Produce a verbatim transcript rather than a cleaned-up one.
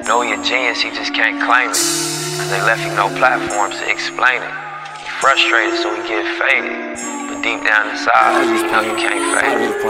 Know he a genius, he just can't claim it. Cause they left him no platforms to explain it. He frustrated, so he get faded. But deep down inside, you know you can't fade it.